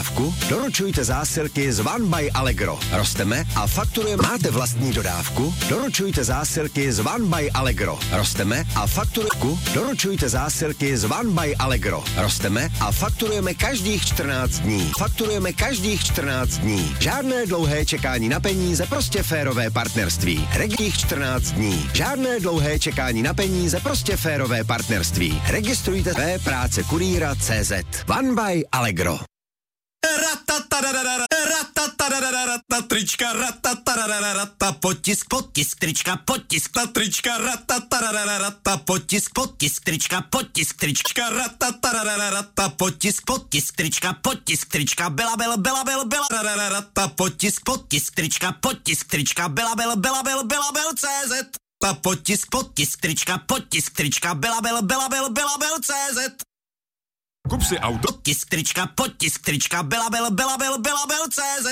dodávku? Doručujte zásilky z One by Allegro. Rosteme a fakturujeme. Máte vlastní dodávku? Doručujte zásilky z One by Allegro. Rosteme a fakturujeme. Doručujte zásilky z One by Allegro. Rosteme a fakturujeme každých 14 dní. Fakturujeme každých 14 dní. Žádné dlouhé čekání na peníze, prostě férové partnerství. Regích 14 dní. Žádné dlouhé čekání na peníze, prostě férové partnerství. Registrujte své práce kurýra CZ. One by Allegro. Trička, potisk, trička, potisk, trička, potisk, trička, potisk, trička, potisk, trička, bela, potisk, trička, bela, CZ. Potisk, trička, bela, CZ. Kup si auto. Potisk, trička, bela, CZ.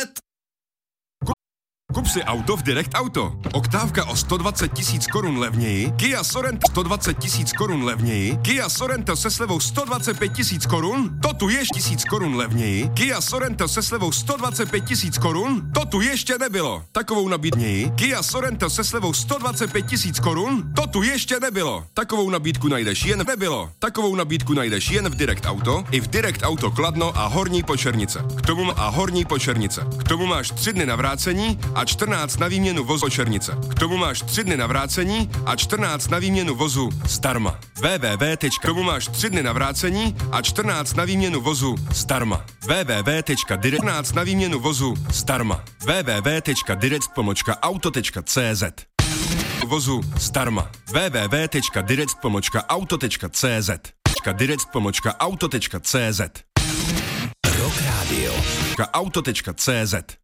Kup si auto v Direct Auto. Oktávka o 120 000 korun levněji, Kia Sorento 120 000 korun levněji, Kia Sorento se slevou 125 000 korun, to tu ještě 1000 korun levněji, Kia Sorento se slevou 125 000 korun, to tu ještě nebylo. Takovou nabídněji, Kia Sorento se slevou 125 000 korun, to tu ještě nebylo. Takovou nabídku najdeš jen nebylo. Takovou nabídku najdeš jen v Direct Auto, i v Direct Auto Kladno a Horní Počernice. K tomu máš 3 dny na vrácení a 14 na výměnu vozu Počernice. K tomu máš 3 dny na vrácení a 14 na výměnu vozu zdarma. K tomu máš 3 dny na vrácení a 14 na výměnu vozu zdarma. www.direct na výměnu vozu zdarma. www.direct.auto.cz vozu zdarma. www.direct.auto.cz Direct.auto.cz Rock Radio. Auto.cz